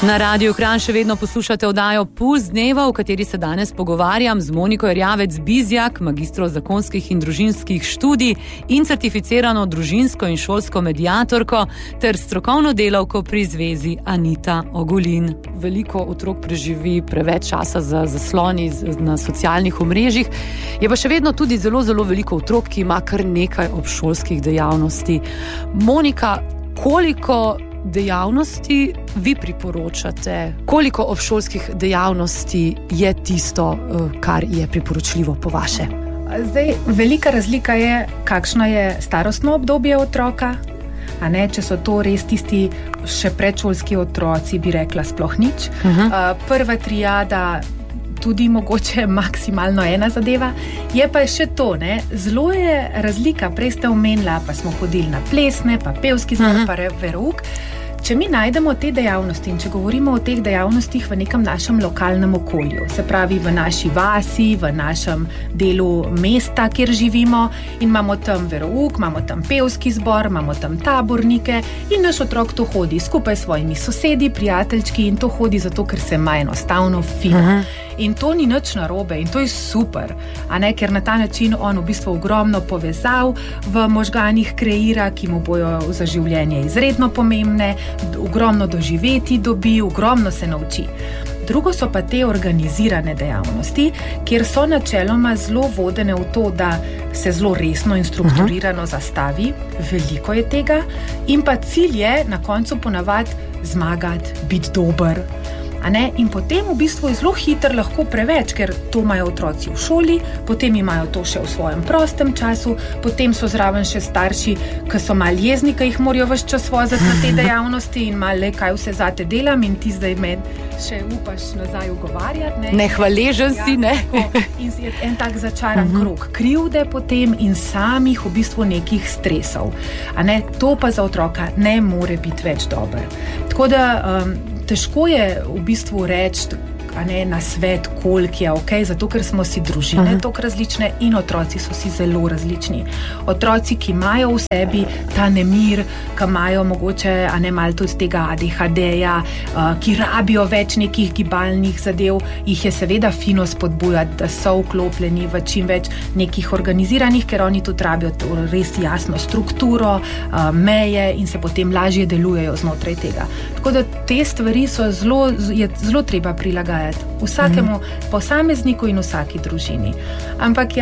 Na Radiu Kranj še vedno poslušate oddajo Puls dneva, v kateri se danes pogovarjam z Moniko Erjavec-Bizjak, magistro zakonskih in družinskih študij in certificirano družinsko in šolsko mediatorko ter strokovno delavko pri zvezi Anita Ogulin. Veliko otrok preživi preveč časa za zasloni na socialnih omrežjih, je pa še vedno tudi zelo veliko otrok, ki ima kar nekaj obšolskih dejavnosti. Monika, koliko dejavnosti vi priporočate? Koliko obšolskih dejavnosti je tisto, kar je priporočljivo po vaše? Zdaj, velika razlika je, kakšno je starostno obdobje otroka, a ne, če so to res tisti še predšolski otroci, bi rekla sploh nič. Prva triada tudi mogoče maksimalno ena zadeva, je pa še to, ne, zelo je razlika, prej ste omenila, pa smo hodili na plesne, pa pevski zbor, pa verouk. Če mi najdemo te dejavnosti in če govorimo o teh dejavnostih v nekem našem lokalnem okolju, se pravi v naši vasi, v našem delu mesta, kjer živimo in imamo tam verouk, imamo tam pevski zbor, imamo tam tabornike in naš otrok to hodi skupaj s svojimi sosedi, prijateljčki in to hodi zato, ker se ima enostavno fino. In to ni nič narobe in to je super, a ne, ker na ta način on v bistvu ogromno povezav v možganih kreira, ki mu bojo za življenje izredno pomembne, ogromno doživeti dobi, ogromno se nauči. Drugo so pa te organizirane dejavnosti, kjer so načeloma zelo vodene v to, da se zelo resno in strukturirano zastavi, veliko je tega, in pa cilj je na koncu ponavadi zmagati, biti dober. A ne? In potem v bistvu je zelo hitro lahko preveč, ker to imajo otroci v šoli, potem imajo to še v svojem prostem času, potem so zraven še starši, ki so mal jezni, ki jih morajo ves čas voziti na te dejavnosti in mal le, kaj vse zate delam in ti zdaj meni še upaš nazaj ugovarjati. Nehvaležen si, ne? In je en tak začaran krog krivde potem in samih v bistvu nekih stresov. A ne? To pa za otroka ne more biti več dober. Tako da težko je v bistvu reči, a ne, na svet, koliko je okej, zato ker smo si družine toliko različne in otroci so si zelo različni. Otroci, ki imajo v sebi ta nemir, ki imajo mogoče, a ne, malo tudi tega ADHD-ja, ki rabijo več nekih gibalnih zadev, jih je seveda fino spodbujati, da so vklopljeni v čim več nekih organiziranih, ker oni tudi rabijo res jasno strukturo, meje in se potem lažje delujejo znotraj tega. Tako da te stvari je zelo treba prilagajati vsakemu posamezniku in vsaki družini. Ampak